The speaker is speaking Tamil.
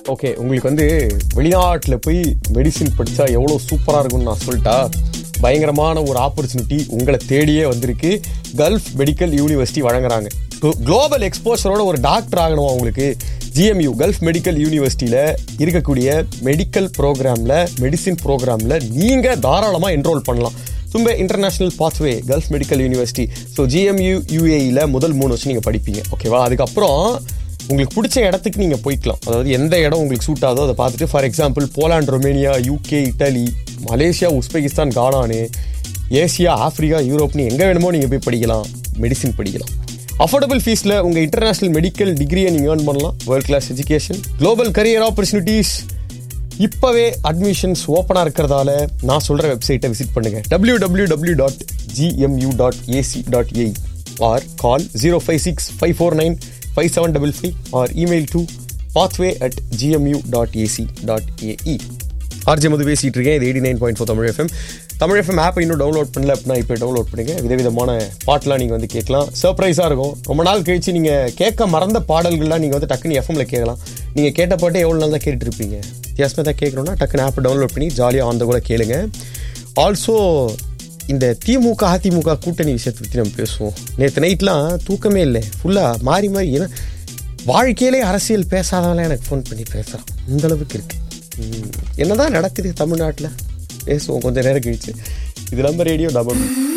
ஓகே, உங்களுக்கு வந்து வெளிநாட்டில் போய் மெடிசின் படித்தா எவ்வளோ சூப்பராக இருக்கும்னு நான் சொல்லிட்டா, பயங்கரமான ஒரு ஆப்பர்ச்சுனிட்டி உங்களை தேடியே வந்திருக்கு. கல்ஃப் மெடிக்கல் யூனிவர்சிட்டி வழங்குறாங்க. குளோபல் எக்ஸ்போஷரோட ஒரு டாக்டர் ஆகணுமா உங்களுக்கு? GMU கல்ஃப் மெடிக்கல் யூனிவர்சிட்டியில் இருக்கக்கூடிய மெடிக்கல் ப்ரோக்ராமில், மெடிசின் ப்ரோக்ராமில் நீங்கள் தாராளமாக என்ரோல் பண்ணலாம். Thumbay international pathway gulf medical university. So GMU UAEயில் முதல் 3 வருஷம் நீங்கள் படிப்பீங்க. ஓகேவா? அதுக்கப்புறம் உங்களுக்கு பிடிச்ச இடத்துக்கு நீங்கள் போய்க்கலாம். அதாவது எந்த இடம் உங்களுக்கு சூட் ஆகுதோ அதை பார்த்துட்டு, for example Poland, Romania, UK, Italy, Malaysia, Uzbekistan, கானானு, Asia, Africa, யூரோப்னு எங்கே வேணுமோ நீங்கள் போய் படிக்கலாம், மெடிசின் படிக்கலாம். அஃபோர்டபுள் ஃபீஸில் உங்கள் இன்டர்நேஷனல் மெடிக்கல் டிகிரியை நீங்கள் ஏர்ன் பண்ணலாம். World class education, global career opportunities. இப்போவே அட்மிஷன்ஸ் ஓப்பனாக இருக்கிறதால நான் சொல்கிற வெப்சைட்டை விசிட் பண்ணுங்கள். www.gmu.ac.ae or call 056-549-5755 or email to pathway@gmu.ac.ae. RJ மது பேசிகிட்டு இருக்கேன். இது 89.4 தமிழ் FM. தமிழ் FM ஆப்பை இன்னும் டவுன்லோட் பண்ணல அப்படின்னா இப்போ டவுன்லோட் பண்ணுங்க. விதவிதமான பாட்டெலாம் நீங்கள் வந்து கேட்கலாம். சர்ப்ரைஸாக இருக்கும். ரொம்ப நாள் கழிச்சு நீங்கள் கேட்க மறந்த பாடல்கள்லாம் நீங்கள் வந்து டக்குன்னு FMல கேட்கலாம். நீங்கள் கேட்ட பாட்டே எவ்வளோ நாள் தான் கேட்டுருப்பீங்க. வித்தியாசமாக தான் கேட்கணுன்னா டக்குன்னு ஆப்பை டவுன்லோட் பண்ணி ஜாலியாக ஆந்த கூட கேளுங்க. ஆல்சோ இந்த திமுக அதிமுக கூட்டணி விஷயத்தை பற்றி நம்ம பேசுவோம். நேற்று நைட்லாம் தூக்கமே இல்லை, ஃபுல்லாக மாறி மாறி. ஏன்னா வாழ்க்கையிலே அரசியல் பேசாதவங்களாம் எனக்கு ஃபோன் பண்ணி பேசுகிறான். அந்தளவுக்கு இருக்குது. என்னதான் நடக்குது தமிழ்நாட்டில் பேசுவோம் கொஞ்சம் நேரம் கழிச்சு. இது நம்ம ரேடியோ டபுள்